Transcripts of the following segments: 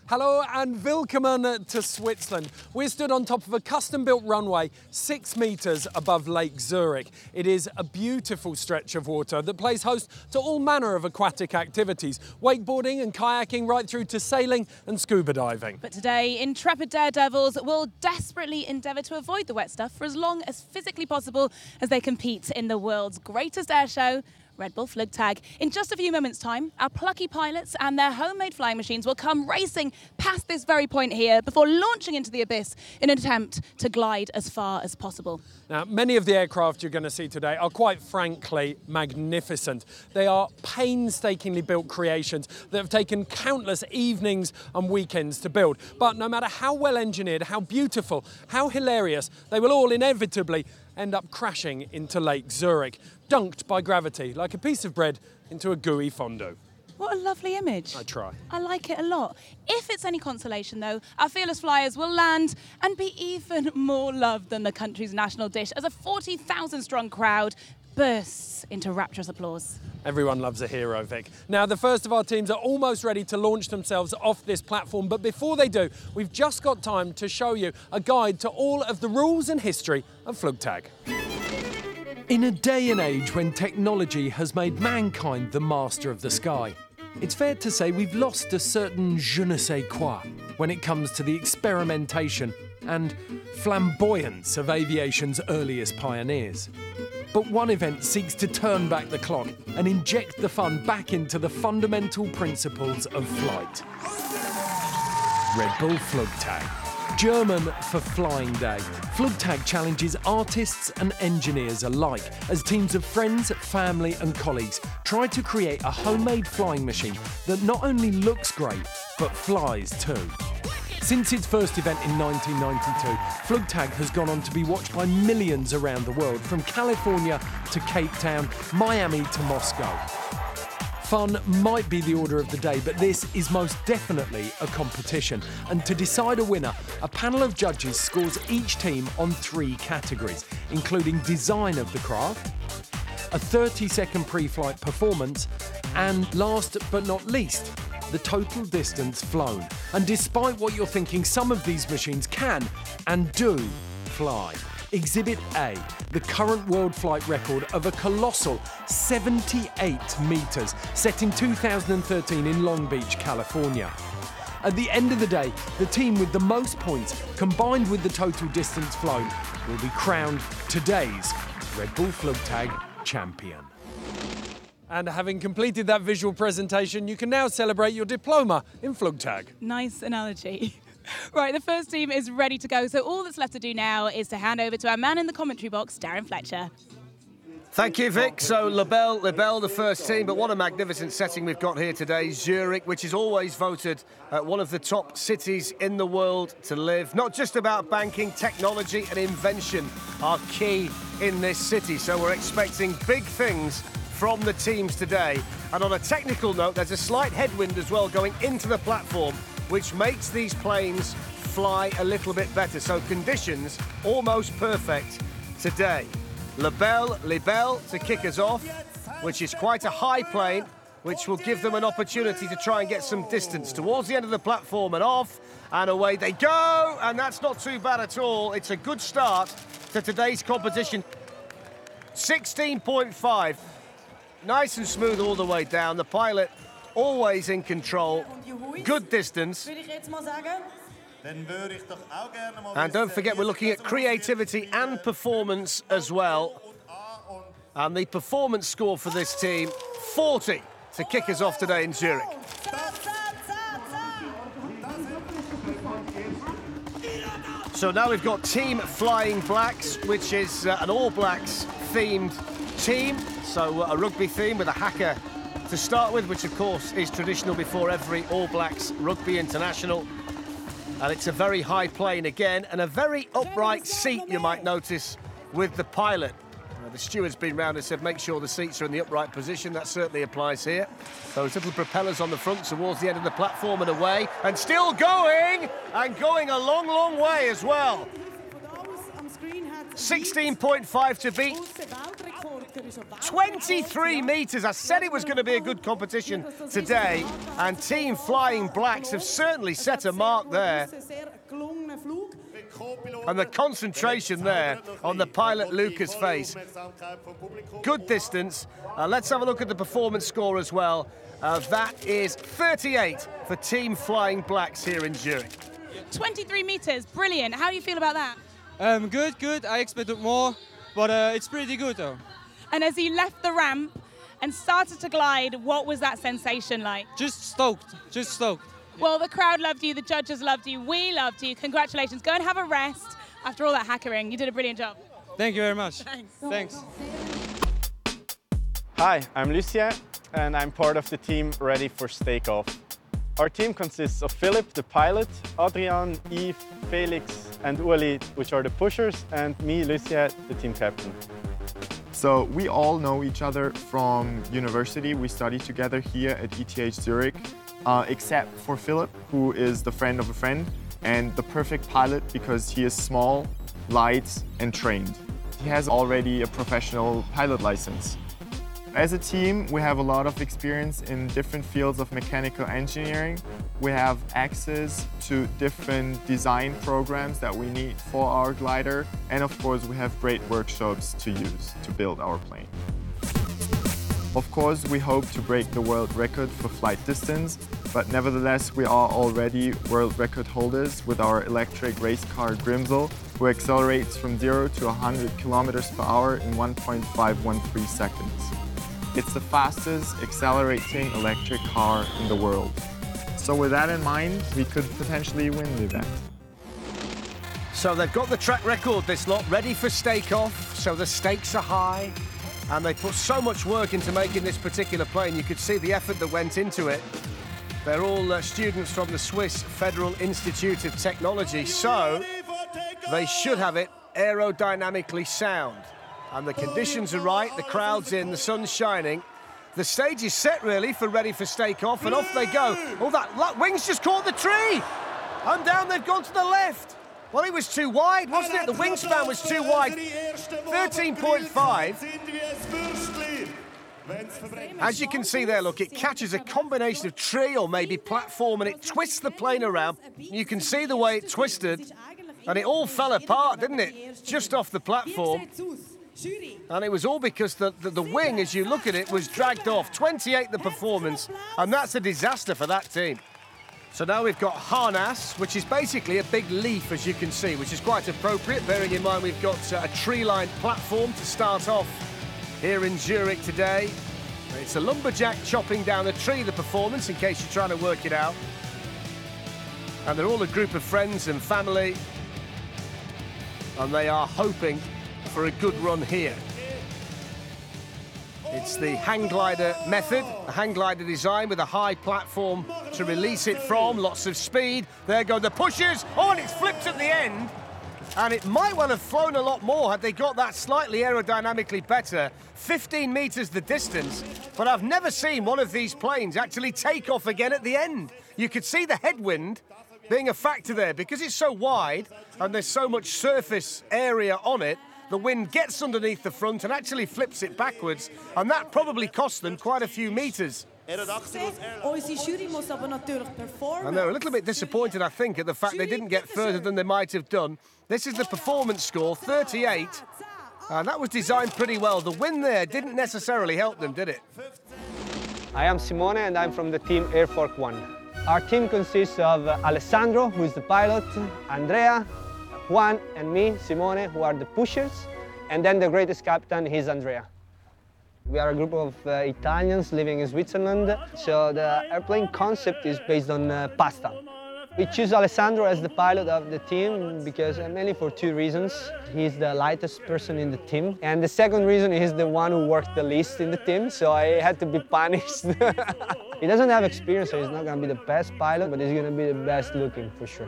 Hello and willkommen to Switzerland. We're stood on top of a custom-built runway 6 metres above Lake Zurich. It is a beautiful stretch of water that plays host to all manner of aquatic activities, wakeboarding and kayaking right through to sailing and scuba diving. But today, intrepid daredevils will desperately endeavour to avoid the wet stuff for as long as physically possible as they compete in the world's greatest air show, Red Bull Flugtag. In just a few moments' time, our plucky pilots and their homemade flying machines will come racing past this very point here before launching into the abyss in an attempt to glide as far as possible. Now, many of the aircraft you're going to see today are quite frankly magnificent. They are painstakingly built creations that have taken countless evenings and weekends to build. But no matter how well engineered, how beautiful, how hilarious, they will all inevitably end up crashing into Lake Zurich, dunked by gravity like a piece of bread into a gooey fondue. What a lovely image. I try. I like it a lot. If it's any consolation, though, our fearless flyers will land and be even more loved than the country's national dish as a 40,000-strong crowd bursts into rapturous applause. Everyone loves a hero, Vic. Now, the first of our teams are almost ready to launch themselves off this platform, but before they do, we've just got time to show you a guide to all of the rules and history of Flugtag. In a day and age when technology has made mankind the master of the sky, it's fair to say we've lost a certain je ne sais quoi when it comes to the experimentation and flamboyance of aviation's earliest pioneers. But one event seeks to turn back the clock and inject the fun back into the fundamental principles of flight. Red Bull Flugtag. German for Flying Day, Flugtag challenges artists and engineers alike as teams of friends, family and colleagues try to create a homemade flying machine that not only looks great, but flies too. Since its first event in 1992, Flugtag has gone on to be watched by millions around the world, from California to Cape Town, Miami to Moscow. Fun might be the order of the day, but this is most definitely a competition. And to decide a winner, a panel of judges scores each team on 3 categories, including design of the craft, a 30-second pre-flight performance, and last but not least, the total distance flown. And despite what you're thinking, some of these machines can and do fly. Exhibit A, the current world flight record of a colossal 78 metres, set in 2013 in Long Beach, California. At the end of the day, the team with the most points, combined with the total distance flown, will be crowned today's Red Bull Flugtag champion. And having completed that visual presentation, you can now celebrate your diploma in Flugtag. Nice analogy. Right, the first team is ready to go, so all that's left to do now is to hand over to our man in the commentary box, Darren Fletcher. Thank you, Vic. So Lebel, the first team, but what a magnificent setting we've got here today. Zurich, which is always voted one of the top cities in the world to live. Not just about banking, technology and invention are key in this city, so we're expecting big things from the teams today. And on a technical note, there's a slight headwind as well going into the platform, which makes these planes fly a little bit better. So conditions almost perfect today. Lebel to kick us off, which is quite a high plane, which will give them an opportunity to try and get some distance towards the end of the platform, and off and away they go. And that's not too bad at all. It's a good start to today's competition. 16.5. Nice and smooth all the way down. The pilot always in control. Good distance. And don't forget, we're looking at creativity and performance as well. And the performance score for this team, 40 to kick us off today in Zurich. So now we've got Team Flying Blacks, which is an All Blacks themed team. So a rugby theme with a haka to start with, which of course is traditional before every All Blacks Rugby International. And it's a very high plane again, and a very upright seat, you might notice, with the pilot. The steward's been round and said make sure the seats are in the upright position. That certainly applies here. Those little propellers on the front towards the end of the platform and away, and still going, and going a long, long way as well. 16.5 to beat. 23 metres. I said it was going to be a good competition today, and Team Flying Blacks have certainly set a mark there. And the concentration there on the pilot Luca's face. Good distance. Let's have a look at the performance score as well. That is 38 for Team Flying Blacks here in Zurich. 23 metres, brilliant. How do you feel about that? Good. I expected more, but it's pretty good though. And as you left the ramp and started to glide, what was that sensation like? Just stoked. Well, the crowd loved you, the judges loved you, we loved you. Congratulations. Go and have a rest after all that hackering. You did a brilliant job. Thank you very much. Thanks. Hi, I'm Lucien, and I'm part of the team ready for takeoff. Our team consists of Philip, the pilot, Adrian, Yves, Felix, and Uli, which are the pushers, and me, Lucien, the team captain. So we all know each other from university. We study together here at ETH Zurich, except for Philip, who is the friend of a friend and the perfect pilot because he is small, light, and trained. He has already a professional pilot license. As a team, we have a lot of experience in different fields of mechanical engineering. We have access to different design programs that we need for our glider. And of course, we have great workshops to use to build our plane. Of course, we hope to break the world record for flight distance, but nevertheless, we are already world record holders with our electric race car Grimsel, who accelerates from 0 to 100 kilometers per hour in 1.513 seconds. It's the fastest accelerating electric car in the world. So with that in mind, we could potentially win the event. So they've got the track record, this lot, ready for stake-off, so the stakes are high. And they put so much work into making this particular plane. You could see the effort that went into it. They're all students from the Swiss Federal Institute of Technology, so they should have it aerodynamically sound. And the conditions are right, the crowd's in, the sun's shining. The stage is set, really, for ready for stake-off, and off they go. Oh, that wing's just caught the tree! And down they've gone to the left. Well, it was too wide, wasn't it? The wingspan was too wide. 13.5. As you can see there, look, it catches a combination of tree or maybe platform, and it twists the plane around. You can see the way it twisted, and it all fell apart, didn't it? Just off the platform. And it was all because the wing, as you look at it, was dragged off. 28 the performance, and that's a disaster for that team. So now we've got harness, which is basically a big leaf, as you can see, which is quite appropriate, bearing in mind we've got a tree-lined platform to start off here in Zurich today. It's a lumberjack chopping down a tree, the performance, in case you're trying to work it out. And they're all a group of friends and family, and they are hoping for a good run here. It's the hang glider method, a hang glider design with a high platform to release it from, lots of speed. There go the pushers. Oh, and it's flipped at the end. And it might well have flown a lot more had they got that slightly aerodynamically better. 15 meters the distance, but I've never seen one of these planes actually take off again at the end. You could see the headwind being a factor there because it's so wide and there's so much surface area on it. The wind gets underneath the front and actually flips it backwards, and that probably cost them quite a few meters. And they're a little bit disappointed, I think, at the fact they didn't get further than they might have done. This is the performance score, 38, and that was designed pretty well. The wind there didn't necessarily help them, did it? I am Simone, and I'm from the team Air Force One. Our team consists of Alessandro, who is the pilot, Andrea, Juan and me, Simone, who are the pushers, and then the greatest captain is Andrea. We are a group of Italians living in Switzerland, so the airplane concept is based on pasta. We choose Alessandro as the pilot of the team because mainly for two reasons. He's the lightest person in the team, and the second reason is the one who worked the least in the team, so I had to be punished. He doesn't have experience, so he's not going to be the best pilot, but he's going to be the best looking for sure.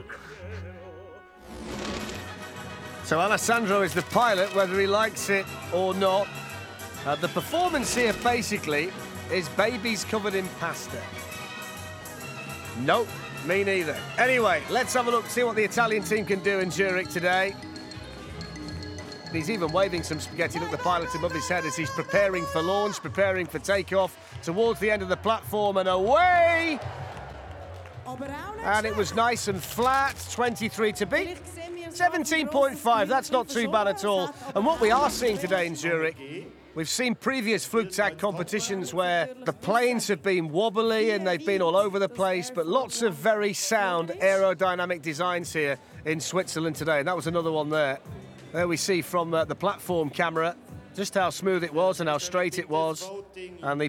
So Alessandro is the pilot, whether he likes it or not. The performance here, basically, is babies covered in pasta. Nope, me neither. Anyway, let's have a look, see what the Italian team can do in Zurich today. and he's even waving some spaghetti, look, the pilot above his head as he's preparing for launch, preparing for takeoff towards the end of the platform, and away! And it was nice and flat, 23 to beat. 17.5, that's not too bad at all. And what we are seeing today in Zurich, we've seen previous Flugtag competitions where the planes have been wobbly and they've been all over the place, but lots of very sound aerodynamic designs here in Switzerland today. And that was another one there. There we see from the platform camera just how smooth it was and how straight it was. And the